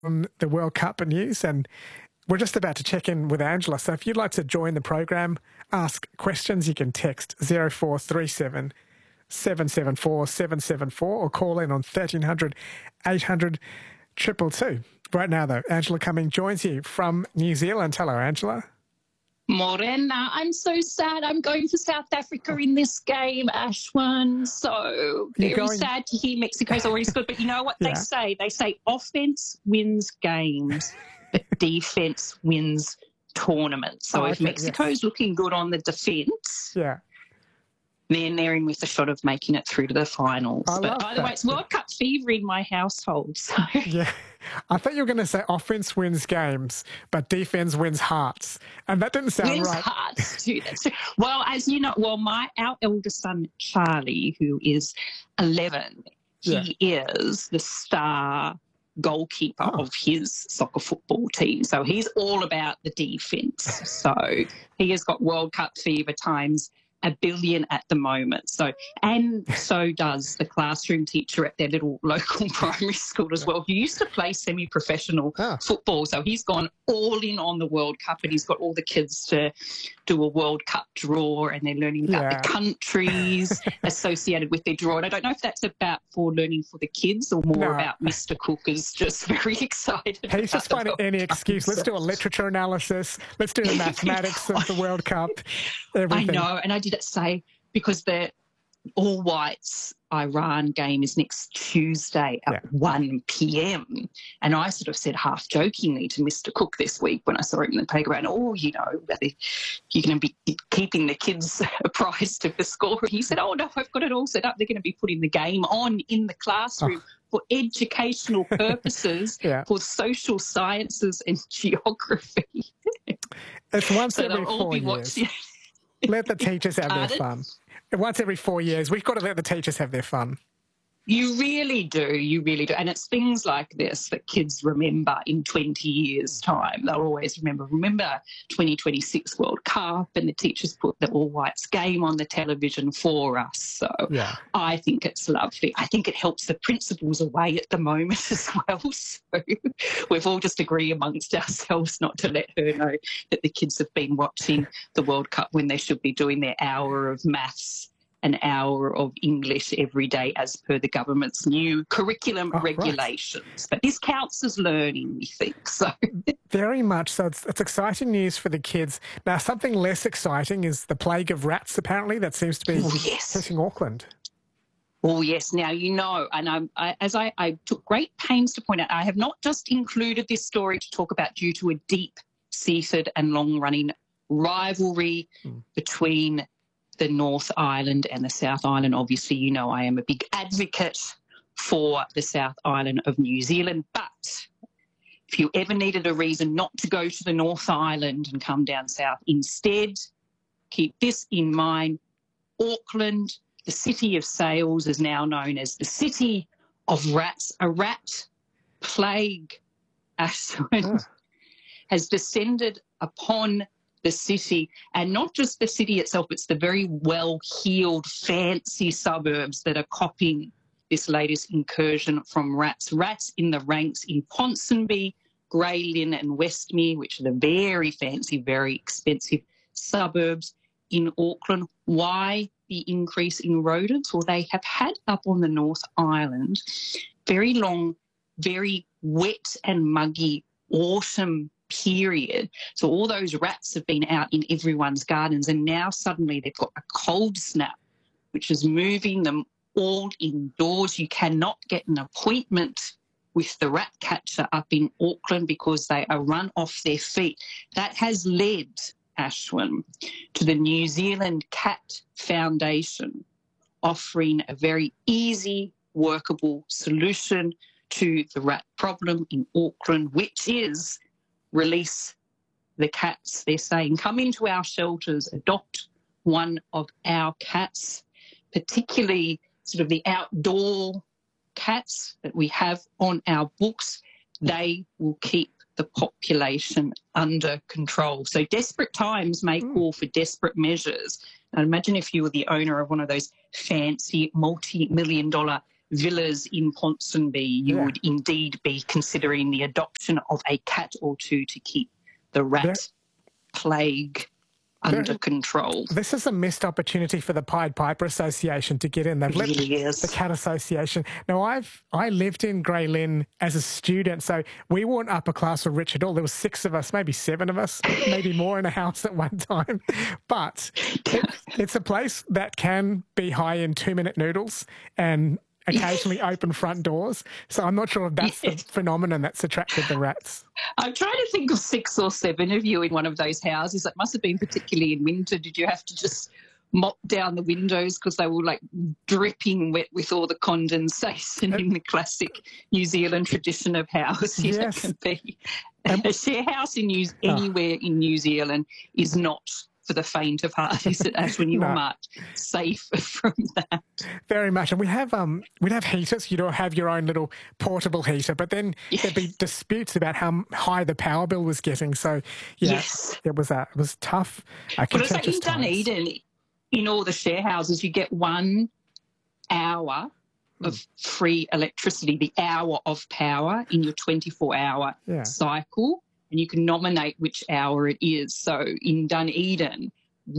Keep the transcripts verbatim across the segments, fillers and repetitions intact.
on the World Cup news, and we're just about to check in with Angela. So if you'd like to join the program, ask questions, you can text zero four three seven, seven seven four, seven seven four or call in on thirteen hundred, eight hundred, two two two. Right now, though, Angela Cumming joins you from New Zealand. Hello, Angela. Morena, I'm so sad. I'm going for South Africa in this game, Ashwin. So very going... sad to hear Mexico's already scored. But you know what yeah. they say? They say offense wins games, but defense wins tournaments. So oh, if okay, Mexico's yes. looking good on the defense, yeah. then they're in with a shot of making it through to the finals. I but either that. way, it's World Cup fever in my household. So yeah. I thought you were going to say offense wins games, but defense wins hearts. And that didn't sound wins right. hearts too. That's true. Well, as you know, well, my our eldest son, Charlie, who is eleven, he yeah. is the star goalkeeper oh. of his soccer football team. So he's all about the defence. So he has got World Cup fever times a billion at the moment. So, and so does the classroom teacher at their little local primary school as well, who used to play semi-professional ah. football. So he's gone all in on the World Cup, and he's got all the kids to do a World Cup draw, and they're learning about yeah. the countries associated with their draw. And I don't know if that's about for learning for the kids or more no. about Mister Cook is just very excited. He's just finding any excuse. Let's do a literature analysis. Let's do the mathematics of the World Cup. Everything. I know, and I did it say because the All Whites Iran game is next Tuesday at yeah. one p m and I sort of said half jokingly to Mister Cook this week when I saw him in the playground, oh, you know, you're going to be keeping the kids apprised of the score. And he said, oh, no, I've got it all set up. They're going to be putting the game on in the classroom. Oh. For educational purposes, yeah. for social sciences and geography. It's once so every four years. Watching. Let the teachers have Pardon? their fun. Once every four years, we've got to let the teachers have their fun. You really do, you really do. And it's things like this that kids remember in twenty years' time. They'll always remember. Remember twenty twenty-six World Cup, and the teachers put the All Whites game on the television for us. So yeah. I think it's lovely. I think it helps the principals away at the moment as well. So we've all just agreed amongst ourselves not to let her know that the kids have been watching the World Cup when they should be doing their hour of maths, an hour of English every day as per the government's new curriculum oh, regulations. Right. But this counts as learning, we think. So very much so. It's, it's exciting news for the kids. Now, something less exciting is the plague of rats, apparently, that seems to be oh, yes. hitting Auckland. Oh, yes. Now, you know, and I, I, as I, I took great pains to point out, I have not just included this story to talk about due to a deep-seated and long-running rivalry hmm. between the North Island and the South Island. Obviously, you know, I am a big advocate for the South Island of New Zealand. But if you ever needed a reason not to go to the North Island and come down south instead, keep this in mind. Auckland, the city of sails, is now known as the city of rats. A rat plague, Ashwin, oh. has descended upon the city, and not just the city itself, it's the very well-heeled, fancy suburbs that are copying this latest incursion from rats. Rats in the ranks in Ponsonby, Grey Lynn and Westmere, which are the very fancy, very expensive suburbs in Auckland. Why the increase in rodents? Well, they have had up on the North Island very long, very wet and muggy autumn period. So all those rats have been out in everyone's gardens, and now suddenly they've got a cold snap, which is moving them all indoors. You cannot get an appointment with the rat catcher up in Auckland because they are run off their feet. That has led, Ashwin, to the New Zealand Cat Foundation offering a very easy, workable solution to the rat problem in Auckland, which is release the cats. They're saying, come into our shelters, adopt one of our cats, particularly sort of the outdoor cats that we have on our books. They will keep the population under control. So desperate times may mm. call for desperate measures. Now imagine if you were the owner of one of those fancy multi-million dollar villas in Ponsonby, you Yeah. would indeed be considering the adoption of a cat or two to keep the rat There- plague there- under control. This is a missed opportunity for the Pied Piper Association to get in. They've let Yes. the Cat Association. Now, I've I lived in Grey Lynn as a student, so we weren't upper class or rich at all. There was six of us, maybe seven of us, maybe more in a house at one time. But it, it's a place that can be high in two-minute noodles and occasionally open front doors. So I'm not sure if that's Yes. the phenomenon that's attracted the rats. I'm trying to think of six or seven of you in one of those houses. It must have been particularly in winter. Did you have to just mop down the windows because they were like dripping wet with all the condensation in the classic New Zealand tradition of housing? Yes. It can be. Um, A share house in New, Oh. anywhere in New Zealand is not for the faint of heart, is it, Ash, when you No. were marked safe from that? Very much, and we have um we'd have heaters. You'd all have your own little portable heater, but then there'd be Yes. disputes about how high the power bill was getting. So yeah, Yes. it was uh, it was tough. Uh, But it's like contentious in times. Dunedin, in all the share houses, you get one hour of free electricity, the hour of power in your twenty-four hour Yeah. cycle, and you can nominate which hour it is. So in Dunedin,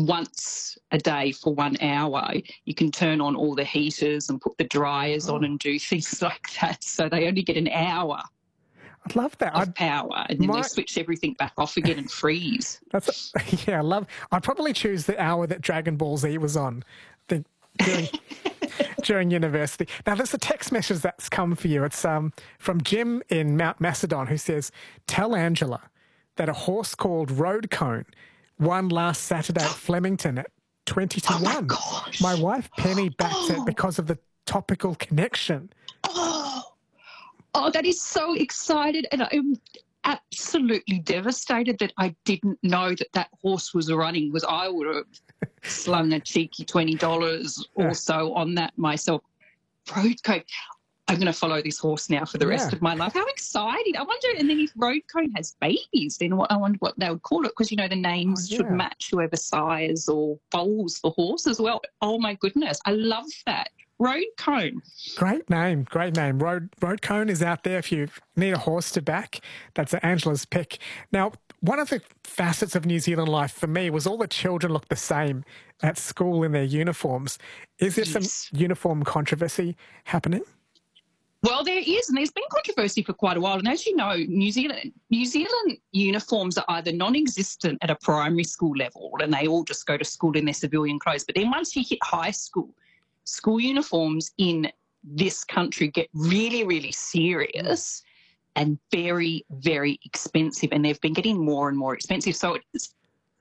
once a day for one hour, you can turn on all the heaters and put the dryers on Oh. and do things like that. So they only get an hour I'd love that. of I'd, power, and then my- they switch everything back off again and freeze. that's yeah, I love. I'd probably choose the hour that Dragon Ball Z was on. The, during, during university. Now, there's a text message that's come for you. It's um from Jim in Mount Macedon, who says, "Tell Angela that a horse called Road Cone won last Saturday at Flemington at twenty to Oh my one. gosh. My wife Penny backed Oh. it because of the topical connection." Oh, oh, that is so excited, and I'm absolutely devastated that I didn't know that that horse was running. Was I would have slung a cheeky twenty dollars Yeah. or so on that myself. Road Cone. I'm going to follow this horse now for the rest Yeah. of my life. How exciting! I wonder, and then if Road Cone has babies, then what I wonder what they would call it, because you know the names Oh, should yeah. match whoever sires or foals the horse as well. Oh my goodness, I love that. Road Cone. Great name, great name. Road Road Cone is out there if you need a horse to back. That's Angela's pick. Now, one of the facets of New Zealand life for me was all the children look the same at school in their uniforms. Is there Yes. some uniform controversy happening? Well, there is, and there's been controversy for quite a while. And as you know, New Zealand New Zealand uniforms are either non-existent at a primary school level, and they all just go to school in their civilian clothes. But then once you hit high school, school uniforms in this country get really, really serious and very, very expensive. And they've been getting more and more expensive. So it's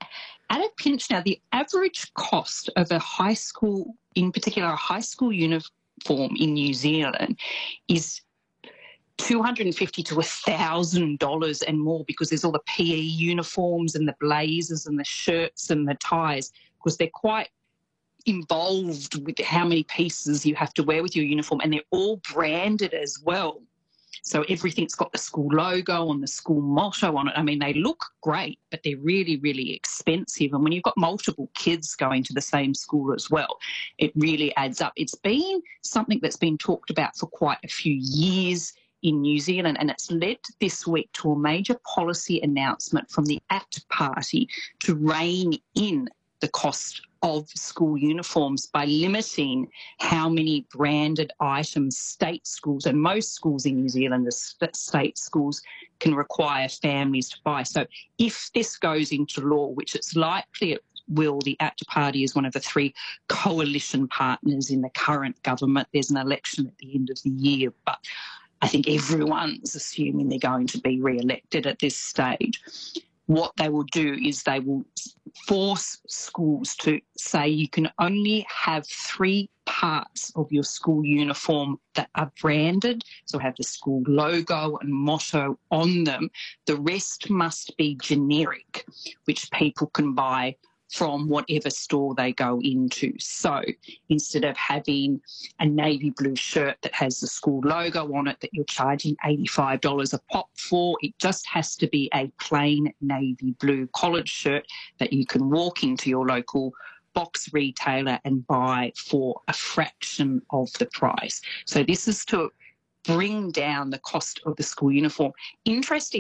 at a pinch now. The average cost of a high school, in particular, a high school uniform in New Zealand is two hundred fifty to one thousand dollars and more, because there's all the P E uniforms and the blazers and the shirts and the ties, because they're quite involved with how many pieces you have to wear with your uniform, and they're all branded as well. So everything's got the school logo and the school motto on it. I mean, they look great, but they're really, really expensive. And when you've got multiple kids going to the same school as well, it really adds up. It's been something that's been talked about for quite a few years in New Zealand, and it's led this week to a major policy announcement from the ACT Party to rein in the cost of school uniforms by limiting how many branded items state schools, and most schools in New Zealand, the st- state schools, can require families to buy. So if this goes into law, which it's likely it will, the ACT Party is one of the three coalition partners in the current government. There's an election at the end of the year, but I think everyone's assuming they're going to be re-elected at this stage. What they will do is they will force schools to say you can only have three parts of your school uniform that are branded, so have the school logo and motto on them. The rest must be generic, which people can buy from whatever store they go into. So instead of having a navy blue shirt that has the school logo on it that you're charging eighty-five dollars a pop for, it just has to be a plain navy blue collared shirt that you can walk into your local box retailer and buy for a fraction of the price. So this is to bring down the cost of the school uniform. Interesting.